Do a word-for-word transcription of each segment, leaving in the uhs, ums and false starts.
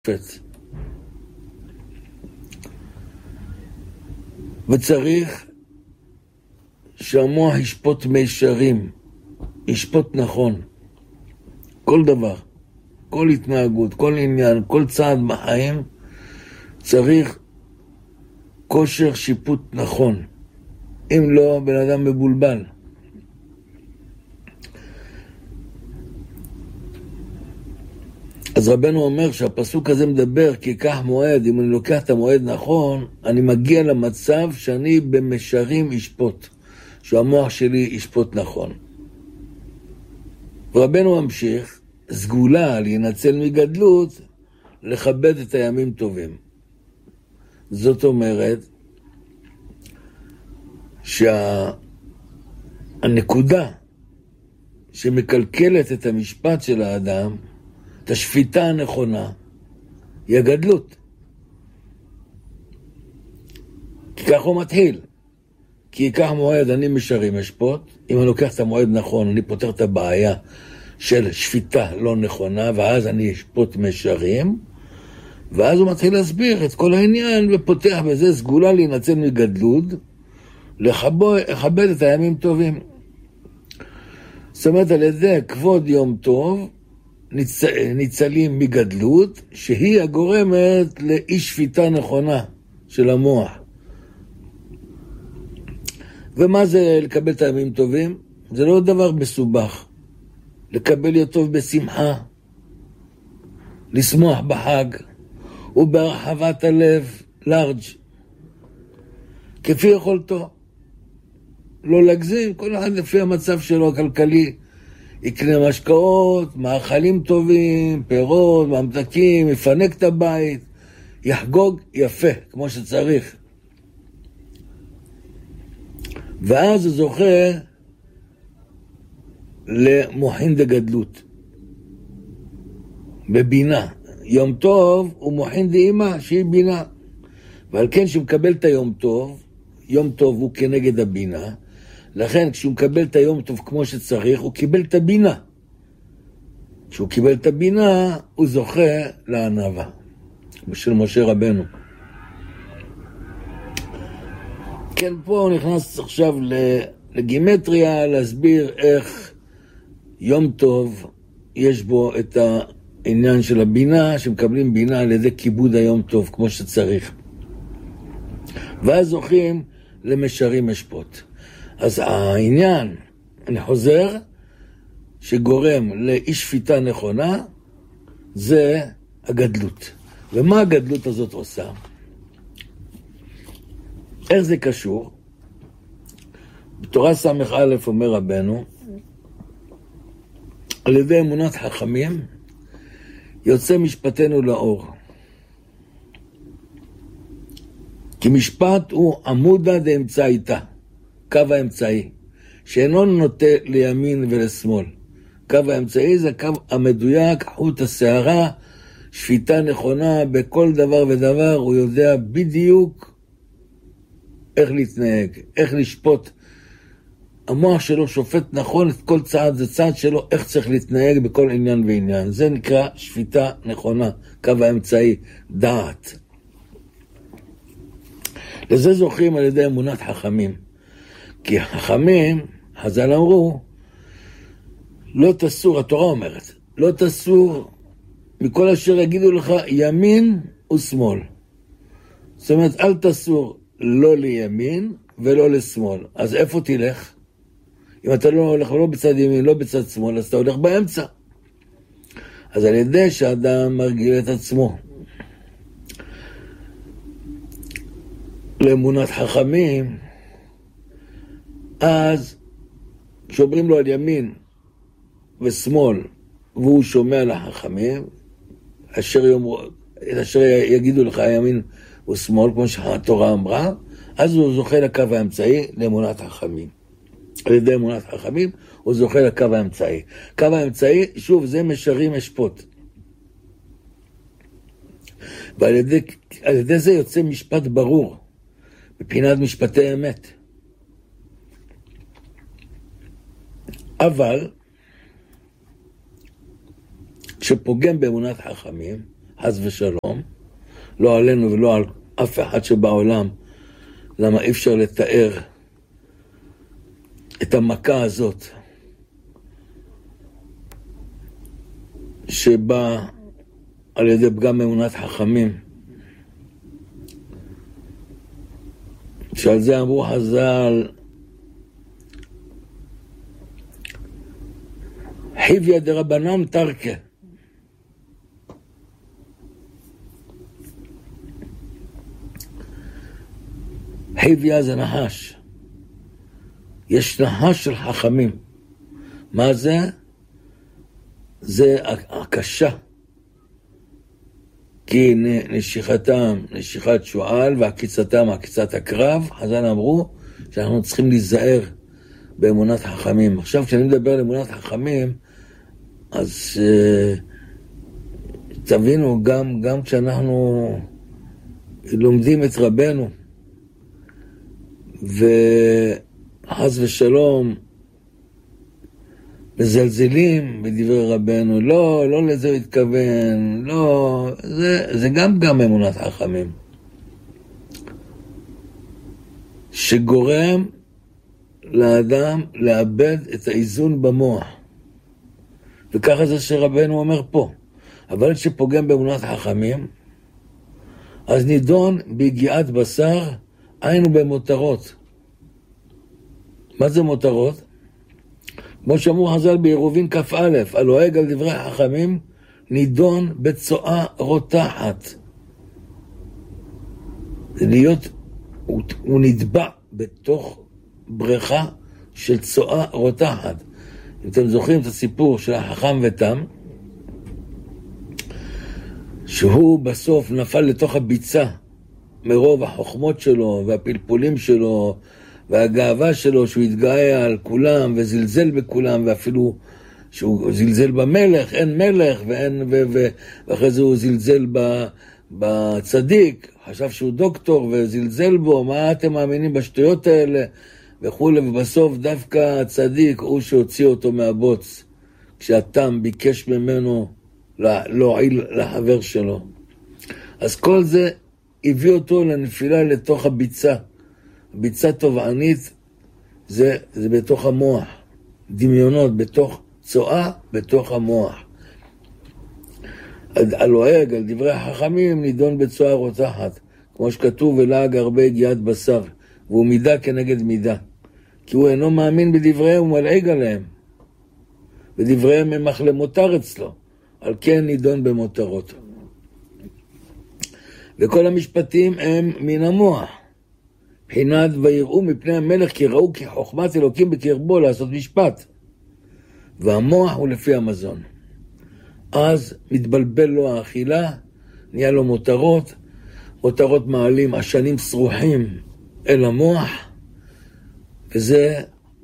וצריך שהמוח ישפוט מישרים, ישפוט נכון, כל דבר, כל התנהגות, כל עניין, כל צעד בחיים, צריך כושר שיפוט נכון. אם לא, בן אדם מבולבל. אז רבנו אומר שהפסוק הזה מדבר כי כך מועד, אם אני לוקח את המועד נכון, אני מגיע למצב שאני במשרים ישפוט, שהמוח שלי ישפוט נכון. רבנו ממשיך, סגולה להינצל מגדלות, לכבד את הימים טובים. זאת אומרת, שהנקודה שמקלקלת את המשפט של האדם, את השפיטה הנכונה, היא הגדלות. כי כך הוא מתחיל. כי כך מועד אני משרים אשפוט, אם אני לוקח את המועד נכון, אני פותר את הבעיה של שפיטה לא נכונה, ואז אני אשפוט משרים, ואז הוא מתחיל להסביר את כל העניין, ופותח בזה סגולה להינצל מגדלות, לכבד את הימים טובים. זאת אומרת, על ידי כבוד יום טוב, ניצ... ניצלים מגדלות, שהיא הגורמת לאי שפיטה נכונה של המוח. ומה זה לקבל את הימים טובים? זה לא דבר מסובך. לקבל יום טוב בשמחה, לשמוח בחג, וברחבת הלב, לארג', כפי יכולתו. לא להגזים, כל אחד לפי המצב שלו הכלכלי, יקנה משקאות, מאכלים טובים, פירות, ממתקים, יפנק את הבית, יחגוג יפה, כמו שצריך. ואז הוא זוכה למוחין דגדלות, בבינה. יום טוב הוא מוחין דאימה, שהיא בינה. ועל כן שהוא מקבל את היום טוב, יום טוב הוא כנגד הבינה, לכן כשהוא מקבל את היום טוב כמו שצריך, הוא קיבל את הבינה. כשהוא קיבל את הבינה, הוא זוכה לענווה, של משה רבנו. כן, פה הוא נכנס עכשיו לגימטריה, להסביר איך יום טוב יש בו את העניין של הבינה, שמקבלים בינה על ידי כיבוד היום טוב כמו שצריך. ואז זוכים למשרים אשפוט. אז העניין, אני חוזר, שגורם לאי שפיטה נכונה, זה הגדלות. ומה הגדלות הזאת עושה? איך זה קשור? בתורה סמך א' אומר רבנו, על ידי אמונת חכמים, יוצא משפטנו לאור. כי משפט הוא עמודה דאמצעיתא, קו האמצעי, שאינו נוטה לימין ולשמאל. קו האמצעי זה הקו המדויק, חוט השערה, שפיטה נכונה בכל דבר ודבר, הוא יודע בדיוק איך להתנהג, איך לשפוט. המוח שלו שופט נכון את כל צעד, זה צעד שלו, איך צריך להתנהג בכל עניין ועניין. זה נקרא שפיטה נכונה, קו האמצעי, דעת. לזה זוכים על ידי אמונת חכמים. כי חכמים, חז"ל אמרו, לא תסור, התורה אומרת, לא תסור מכל אשר יגידו לך ימין ושמאל. זאת אומרת, אל תסור לא לימין ולא לשמאל. אז איפה תלך? אם אתה לא הולך לא בצד ימין, לא בצד שמאל, אז אתה הולך באמצע. אז על ידי שאדם מרגיל את עצמו לאמונת חכמים, אז כשאומרים לו על ימין ושמאל, והוא שומע לחכמים, אשר, יאמרו, אשר יגידו לך ימין ושמאל, כמו שהתורה אמרה, אז הוא זוכה לקו האמצעי לאמונת חכמים. על ידי אמונת חכמים, הוא זוכה לקו האמצעי. קו האמצעי, שוב, זה משרים אשפוט. ועל ידי, על ידי זה יוצא משפט ברור, בפינת משפטי אמת. אבל, כשפוגם באמונת חכמים, חס ושלום, לא עלינו ולא על אף אחד שבעולם, למה אי אפשר לתאר את המכה הזאת שבאה על ידי פגם אמונת חכמים, שעל זה אמרו חז"ל, חיביה דרבנן תרכה. חיביה זה נחש. יש נחש של חכמים. מה זה? זה הקשה. כי נשיכתם נשיכת שועל והקיצתם הקיצת הקרב. חז"ל אמרו שאנחנו צריכים להיזהר באמונת חכמים. עכשיו כשאני מדבר על אמונת חכמים, אז uh, תבינו גם, גם כשאנחנו לומדים את רבנו וחס ושלום מזלזלים בדברי רבנו, לא, לא לזה הוא התכוון, לא, זה, זה גם גם אמונת חכמים שגורם לאדם לאבד את האיזון במוח, וככה זה שרבנו אומר פה. אבל שפוגם באמונת חכמים, אז נידון ביגיעת בשר, היינו במותרות. מה זה מותרות? כמו שאמרו חז"ל בעירובין כ"א, הלועג על דברי חכמים, נידון בצואה רותחת. זה להיות, הוא, הוא נדבע בתוך בריכה של צואה רותחת. אם אתם זוכרים את הסיפור של החכם ותם, שהוא בסוף נפל לתוך הביצה מרוב החוכמות שלו והפלפולים שלו והגאווה שלו, שהוא התגאה על כולם וזלזל בכולם, ואפילו שהוא זלזל במלך, אין מלך, ואין, ו, ו, ואחרי זה הוא זלזל ב, בצדיק, חשב שהוא דוקטור וזלזל בו, מה אתם מאמינים בשטויות האלה וכו', ובסוף דווקא הצדיק הוא שהוציא אותו מהבוץ, כשהתם ביקש ממנו להועיל לחבר שלו. אז כל זה הביא אותו לנפילה לתוך הביצה. ביצה טובענית זה, זה בתוך המוח, דמיונות בתוך צואה בתוך המוח. הלועג על דברי החכמים נידון בצואה רותחת, כמו שכתוב, ולעג הרבה הגיעת בשר, והוא מידה כנגד מידה, כי הוא אינו מאמין בדבריהם ומלעג עליהם, ודבריהם הם אך למותר אצלו, על כן נידון במותרות. וכל המשפטים הם מן המוח, בחינת ויראו מפני המלך כי ראו כי חוכמת אלוקים בקרבו לעשות משפט, והמוח הוא לפי המזון. אז מתבלבל לו האכילה, נהיה לו מותרות, מותרות מעלים עשנים שרוכים אל המוח, וזה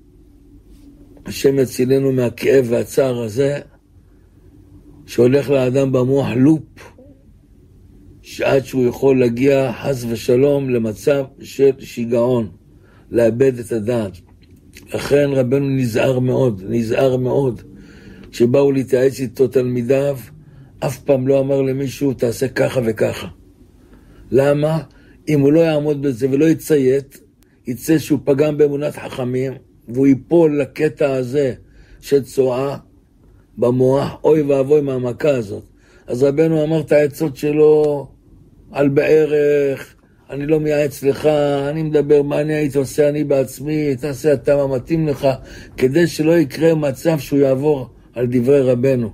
השם יצילנו מהכאב והצער הזה, שהולך לאדם במוח לופ, שעד שהוא יכול להגיע חס ושלום למצב של שיגעון, לאבד את הדעת. לכן רבנו נזהר מאוד, נזהר מאוד. כשבאו להתייעץ איתו תלמידיו, אף פעם לא אמר למישהו תעשה ככה וככה. למה? אם הוא לא יעמוד בזה ולא יציית, יצא שהוא פגם באמונת חכמים, והוא ייפול לקטע הזה של צואה במוח, אוי ואבוי מהמכה הזאת. אז רבנו אמר את העצות שלו על בערך, אני לא מייעץ לך, אני מדבר מה אני הייתי עושה אני בעצמי, תעשה אתה מה מתאים לך, כדי שלא יקרה מצב שהוא יעבור על דברי רבנו.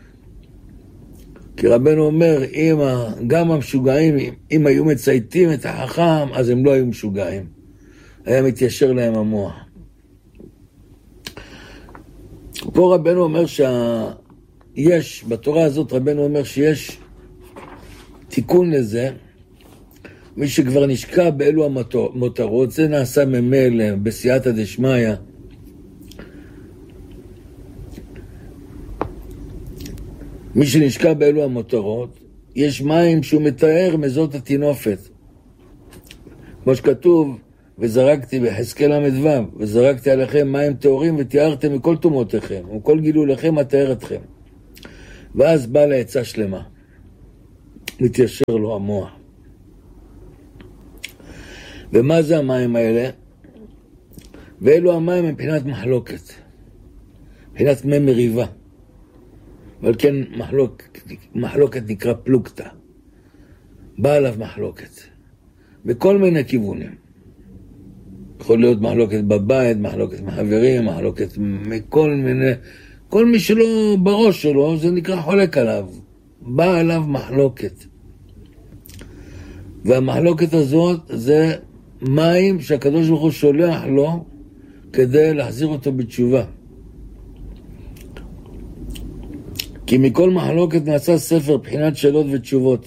כי רבנו אומר, אם גם המשוגעים, אם היו מצייתים את החכם, אז הם לא היו משוגעים. היה מתיישר להם המוח. פה רבנו אומר שיש, בתורה הזאת רבנו אומר שיש תיקון לזה, מי שכבר נשקע באלו המותרות, זה נעשה ממילא בסייעתא דשמיא. מי שנשקע באלו המותרות, יש מים שהוא מתאר מזאת התינופת. כמו שכתוב, וזרקתי בחזקאל למדוו, וזרקתי עליכם מים טהורים ותיארתם מכל תומותיכם, ומכל גילולכם אתאר אתכם. ואז באה לעצה שלמה. מתיישר לו המוח. ומה זה המים האלה? ואלו המים מבחינת מחלוקת, מבחינת מי מריבה. אבל כן מחלוק, מחלוקת נקרא פלוגתא. בא עליו מחלוקת. בכל מיני כיוונים. יכול להיות מחלוקת בבית, מחלוקת מחברים, מחלוקת מכל מיני... כל מי שלא בראש שלו, זה נקרא חולק עליו. בא עליו מחלוקת. והמחלוקת הזאת זה מים שהקדוש ברוך הוא שולח לו כדי להחזיר אותו בתשובה. כי מכל מחלוקת נעשה ספר בחינת שאלות ותשובות.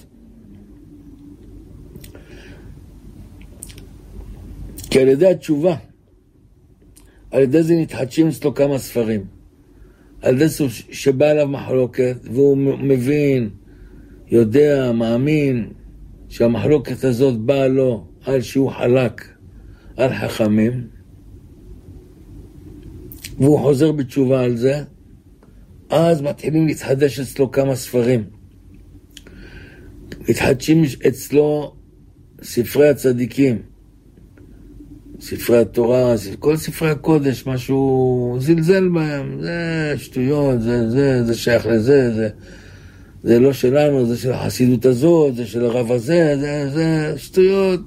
כי על ידי התשובה, על ידי זה נתחדשים אצלו כמה ספרים. על ידי זה שבא עליו מחלוקת, והוא מבין, יודע, מאמין, שהמחלוקת הזאת באה לו על שהוא חלק על חכמים, והוא חוזר בתשובה על זה, אז מתחילים להתחדש אצלו כמה ספרים. מתחדשים אצלו ספרי הצדיקים, ספרי התורה, כל ספרי הקודש, משהו זלזל בהם, זה שטויות, זה, זה, זה שייך לזה, זה, זה לא שלנו, זה של החסידות הזאת, זה של הרב הזה, זה, זה שטויות.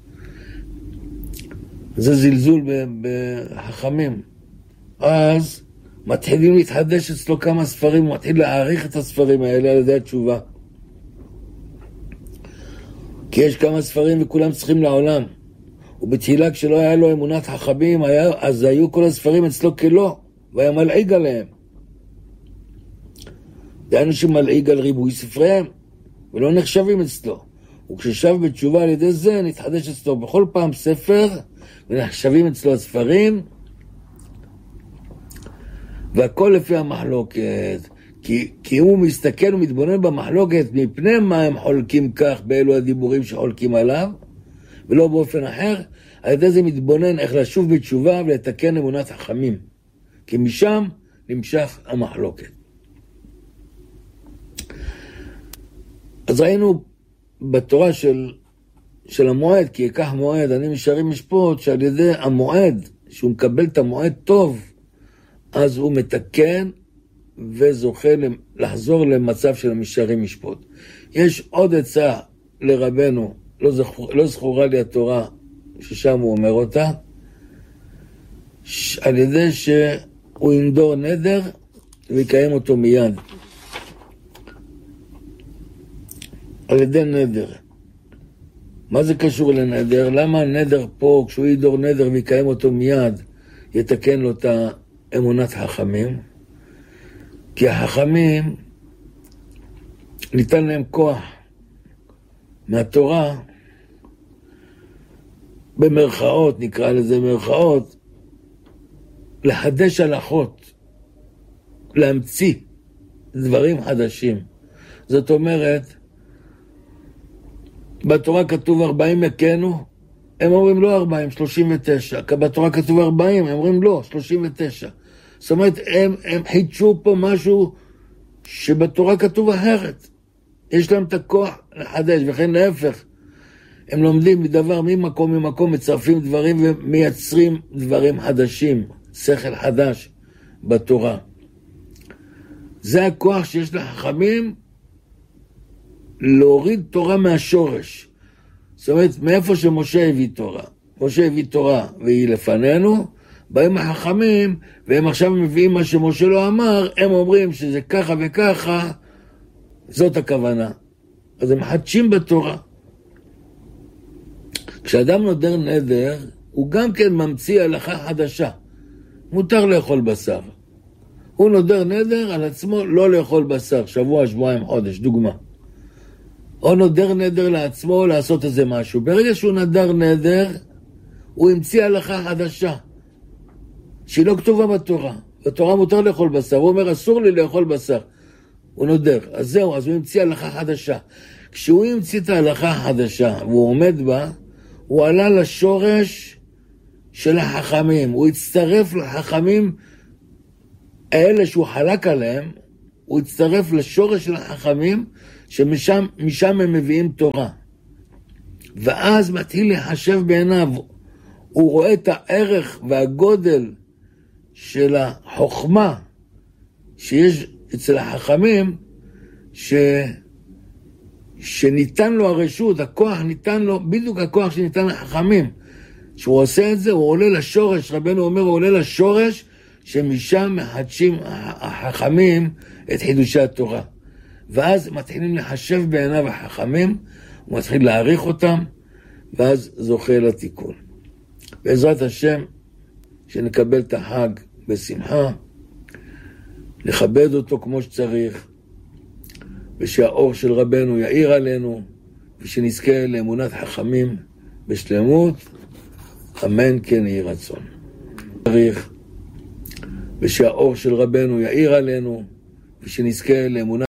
זה זלזול בחכמים. אז מתחילים להתחדש אצלו כמה ספרים, הוא מתחיל להעריך את הספרים האלה על ידי התשובה. כי יש כמה ספרים וכולם צריכים לעולם. ובתחילה כשלא היה לו אמונת חכמים, היה, אז היו כל הספרים אצלו כלא, והיה מלעיג עליהם. דיינו שמלעיג על ריבוי ספריהם, ולא נחשבים אצלו. וכששב בתשובה על ידי זה, נתחדש אצלו בכל פעם ספר, ונחשבים אצלו הספרים, והכל לפי המחלוקת. כי, כי הוא מסתכל ומתבונן במחלוקת, מפני מה הם חולקים כך, באלו הדיבורים שחולקים עליו, ולא באופן אחר, על ידי זה מתבונן איך לשוב בתשובה ולתקן אמונת חכמים. כי משם נמשך המחלוקת. אז ראינו בתורה של, של המועד, כי ייקח מועד, אני משארים משפוט, שעל ידי המועד, שהוא מקבל את המועד טוב, אז הוא מתקן וזוכה לחזור למצב של המשארים משפוט. יש עוד עצה לרבנו, לא, זכור, לא זכורה לי התורה, ששם הוא אומר אותה, על ידי שהוא ינדור נדר ויקיים אותו מיד. על ידי נדר. מה זה קשור לנדר? למה הנדר פה, כשהוא ינדור נדר ויקיים אותו מיד, יתקן לו את אמונת חכמים? כי החכמים ניתן להם כוח מהתורה, במרכאות, נקרא לזה מרכאות, לחדש הלכות, להמציא דברים חדשים. זאת אומרת, בתורה כתוב ארבעים יקנו, הם אומרים לא ארבעים, שלושים ותשע. בתורה כתוב ארבעים, הם אומרים לא, שלושים ותשע. זאת אומרת, הם, הם חידשו פה משהו שבתורה כתוב אחרת. יש להם את הכוח לחדש, וכן להפך. הם לומדים מדבר ממקום ממקום, מצרפים דברים ומייצרים דברים חדשים, שכל חדש בתורה. זה הכוח שיש לחכמים להוריד תורה מהשורש. זאת אומרת, מאיפה שמשה הביא תורה. משה הביא תורה והיא לפנינו, באים החכמים, והם עכשיו מביאים מה שמשה לא אמר, הם אומרים שזה ככה וככה, זאת הכוונה. אז הם מחדשים בתורה. כשאדם נודר נדר, הוא גם כן ממציא הלכה חדשה. מותר לאכול בשר. הוא נודר נדר על עצמו לא לאכול בשר, שבוע, שבועיים, חודש, דוגמה. או נודר נדר לעצמו לעשות איזה משהו. ברגע שהוא נדר נדר, הוא המציא הלכה חדשה, שהיא לא כתובה בתורה. בתורה מותר לאכול בשר, הוא אומר אסור לי לאכול בשר. הוא נודר, אז זהו, אז הוא המציא הלכה חדשה. כשהוא המציא את ההלכה החדשה, והוא עומד בה, הוא עלה לשורש של החכמים, הוא הצטרף לחכמים האלה שהוא חלק עליהם, הוא הצטרף לשורש של החכמים שמשם משם הם מביאים תורה. ואז מתחיל להיחשב בעיניו, הוא רואה את הערך והגודל של החוכמה שיש אצל החכמים, ש... שניתן לו הרשות, הכוח ניתן לו, בדיוק הכוח שניתן לחכמים. שהוא עושה את זה, הוא עולה לשורש, רבנו אומר, הוא עולה לשורש, שמשם מחדשים החכמים את חידושי התורה. ואז מתחילים לחשב בעיניו החכמים, הוא מתחיל להעריך אותם, ואז זוכה לתיקון. בעזרת השם, שנקבל את החג בשמחה, נכבד אותו כמו שצריך, ושהאור של רבנו יאיר עלינו, ושנזכה לאמונת חכמים בשלמות, אמן כן יהי רצון. צריך, ושהאור של רבנו יאיר עלינו, ושנזכה לאמונת